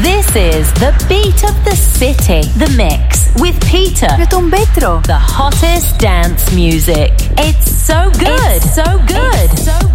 This is the beat of the city, The Mix with Peter. Io t'ho un vetro. The hottest dance music. It's so good. It's so good.